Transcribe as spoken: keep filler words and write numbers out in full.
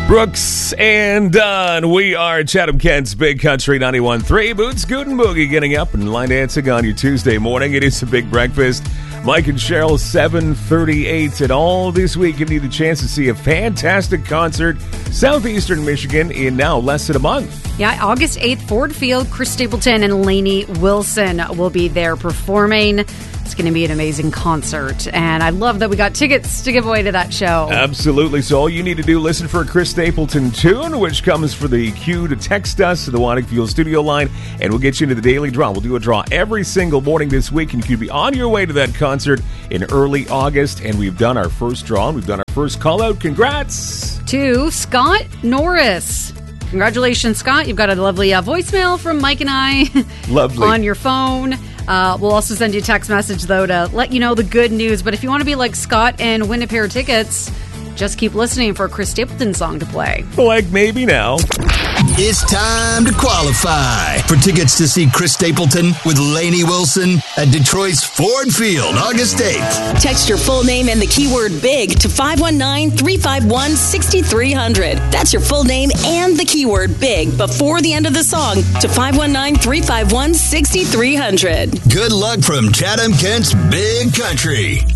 Brooks and Dunn. We are Chatham Kent's Big Country ninety-one point three. Boots, Good and Boogie getting up and line dancing on your Tuesday morning. It is a big breakfast. Mike and Cheryl, seven thirty-eight. And all this week, giving you the chance to see a fantastic concert, Southeastern Michigan, in now less than a month. Yeah, August eighth, Ford Field. Chris Stapleton and Lainey Wilson will be there performing. It's going to be an amazing concert, and I love that we got tickets to give away to that show. Absolutely. So all you need to do, listen for a Chris Stapleton tune, which comes for the cue to text us to the Wanting Fuel studio line, and we'll get you into the daily draw. We'll do a draw every single morning this week, and you can be on your way to that concert in early August, and we've done our first draw, and we've done our first call-out. Congrats! To Scott Norris. Congratulations, Scott. You've got a lovely uh, voicemail from Mike and I Lovely. on your phone. Uh, we'll also send you a text message, though, to let you know the good news. But if you want to be like Scott and win a pair of tickets, just keep listening for a Chris Stapleton song to play. Like maybe now. It's time to qualify for tickets to see Chris Stapleton with Lainey Wilson at Detroit's Ford Field, August eighth. Text your full name and the keyword BIG to five one nine, three five one, six three zero zero. That's your full name and the keyword BIG before the end of the song to five one nine, three five one, six three zero zero. Good luck from Chatham Kent's Big Country.